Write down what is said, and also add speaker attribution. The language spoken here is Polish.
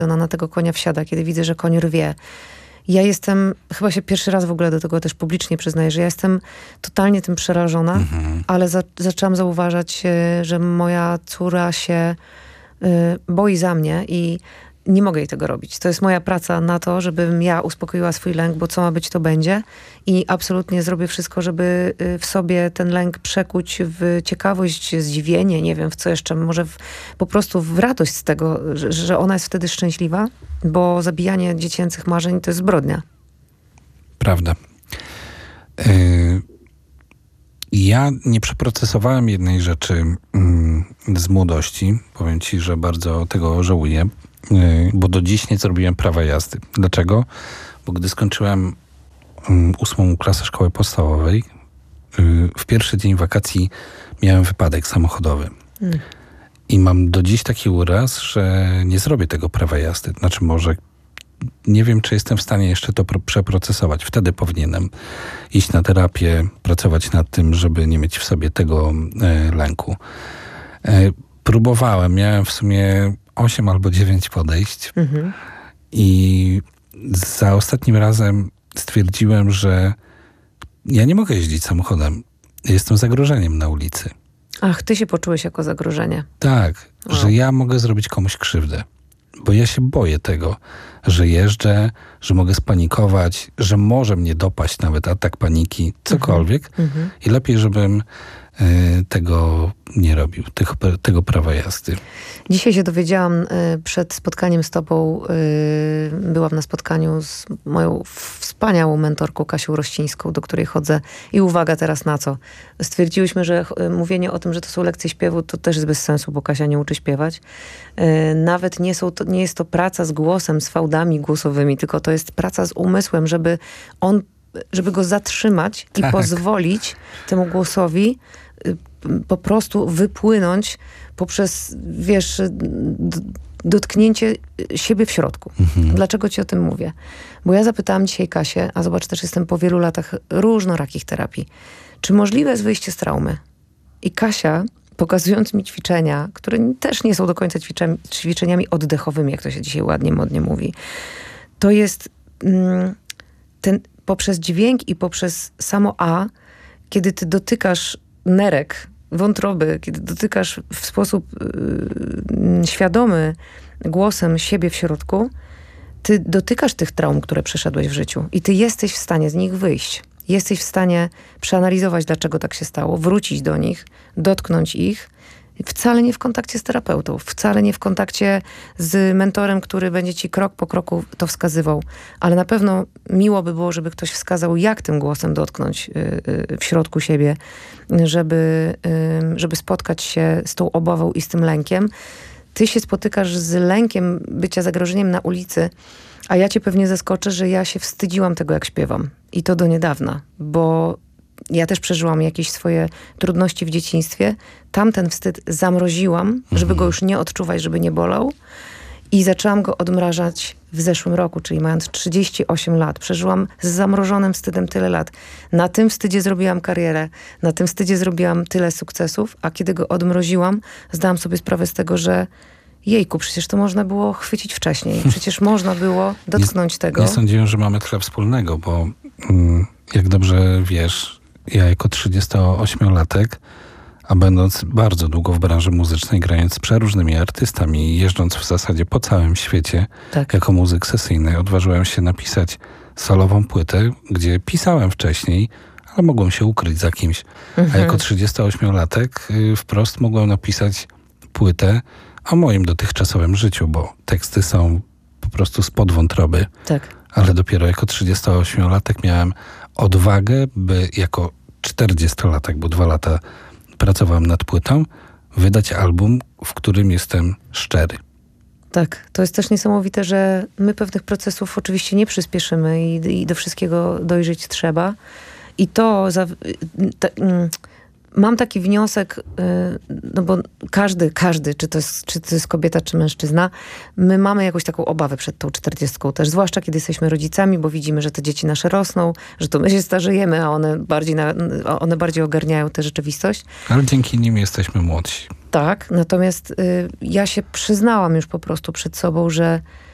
Speaker 1: ona na tego konia wsiada, kiedy widzę, że koń rwie. Ja jestem, chyba się pierwszy raz w ogóle do tego też publicznie przyznaję, że ja jestem totalnie tym przerażona, ale zaczęłam zauważać, że moja córa się boi za mnie i nie mogę jej tego robić. To jest moja praca na to, żebym ja uspokoiła swój lęk, bo co ma być, to będzie. I absolutnie zrobię wszystko, żeby w sobie ten lęk przekuć w ciekawość, zdziwienie, nie wiem w co jeszcze, może po prostu w radość z tego, że ona jest wtedy szczęśliwa, bo zabijanie dziecięcych marzeń to jest zbrodnia.
Speaker 2: Prawda. Ja nie przeprocesowałem jednej rzeczy z młodości. Powiem ci, że bardzo tego żałuję, bo do dziś nie zrobiłem prawa jazdy. Dlaczego? Bo gdy skończyłem 8. klasę szkoły podstawowej, w pierwszy dzień wakacji miałem wypadek samochodowy. I mam do dziś taki uraz, że nie zrobię tego prawa jazdy. Znaczy może nie wiem, czy jestem w stanie jeszcze to przeprocesować. Wtedy powinienem iść na terapię, pracować nad tym, żeby nie mieć w sobie tego lęku. Próbowałem, miałem w sumie 8 albo 9 podejść i za ostatnim razem stwierdziłem, że ja nie mogę jeździć samochodem. Jestem zagrożeniem na ulicy.
Speaker 1: Ach, ty się poczułeś jako zagrożenie.
Speaker 2: Tak, że ja mogę zrobić komuś krzywdę. Bo ja się boję tego, że jeżdżę, że mogę spanikować, że może mnie dopaść nawet atak paniki, cokolwiek. I lepiej, żebym tego nie robił, tego prawa jazdy.
Speaker 1: Dzisiaj się dowiedziałam przed spotkaniem z tobą, byłam na spotkaniu z moją wspaniałą mentorką Kasią Rościńską, do której chodzę i uwaga teraz na co. Stwierdziłyśmy, że mówienie o tym, że to są lekcje śpiewu, to też jest bez sensu, bo Kasia nie uczy śpiewać. Nawet nie jest to praca z głosem, z fałdami głosowymi, tylko to jest praca z umysłem, żeby go zatrzymać i pozwolić temu głosowi po prostu wypłynąć poprzez, wiesz, dotknięcie siebie w środku. Dlaczego ci o tym mówię? Bo ja zapytałam dzisiaj Kasię, a zobacz, też jestem po wielu latach różnorakich terapii, czy możliwe jest wyjście z traumy? I Kasia, pokazując mi ćwiczenia, które też nie są do końca ćwiczeniami oddechowymi, jak to się dzisiaj ładnie, modnie mówi, to jest poprzez dźwięk i poprzez samo A, kiedy ty dotykasz nerek, wątroby, kiedy dotykasz w sposób świadomy głosem siebie w środku, ty dotykasz tych traum, które przeszedłeś w życiu i ty jesteś w stanie z nich wyjść. Jesteś w stanie przeanalizować, dlaczego tak się stało, wrócić do nich, dotknąć ich. Wcale nie w kontakcie z terapeutą, wcale nie w kontakcie z mentorem, który będzie ci krok po kroku to wskazywał. Ale na pewno miło by było, żeby ktoś wskazał, jak tym głosem dotknąć w środku siebie, żeby spotkać się z tą obawą i z tym lękiem. Ty się spotykasz z lękiem bycia zagrożeniem na ulicy, a ja cię pewnie zaskoczę, że ja się wstydziłam tego, jak śpiewam. I to do niedawna, bo ja też przeżyłam jakieś swoje trudności w dzieciństwie. Tamten wstyd zamroziłam, żeby go już nie odczuwać, żeby nie bolał. I zaczęłam go odmrażać w zeszłym roku, czyli mając 38 lat. Przeżyłam z zamrożonym wstydem tyle lat. Na tym wstydzie zrobiłam karierę. Na tym wstydzie zrobiłam tyle sukcesów. A kiedy go odmroziłam, zdałam sobie sprawę z tego, że jejku, przecież to można było chwycić wcześniej. Przecież można było dotknąć tego.
Speaker 2: Nie sądziłem, że mamy tyle wspólnego, bo jak dobrze wiesz, ja jako 38-latek, a będąc bardzo długo w branży muzycznej, grając z przeróżnymi artystami i jeżdżąc w zasadzie po całym świecie jako muzyk sesyjny, odważyłem się napisać solową płytę, gdzie pisałem wcześniej, ale mogłem się ukryć za kimś. A jako 38-latek wprost mogłem napisać płytę o moim dotychczasowym życiu, bo teksty są po prostu spod wątroby.
Speaker 1: Tak.
Speaker 2: Ale dopiero jako 38-latek miałem odwagę, by jako 40-latek, bo 2 lata pracowałem nad płytą, wydać album, w którym jestem szczery.
Speaker 1: Tak, to jest też niesamowite, że my pewnych procesów oczywiście nie przyspieszymy i do wszystkiego dojrzeć trzeba. I mam taki wniosek, no bo każdy, czy to jest kobieta, czy mężczyzna, my mamy jakąś taką obawę przed tą 40 też, zwłaszcza kiedy jesteśmy rodzicami, bo widzimy, że te dzieci nasze rosną, że to my się starzejemy, a one bardziej ogarniają tę rzeczywistość.
Speaker 2: Ale dzięki nim jesteśmy młodsi.
Speaker 1: Tak, natomiast ja się przyznałam już po prostu przed sobą, że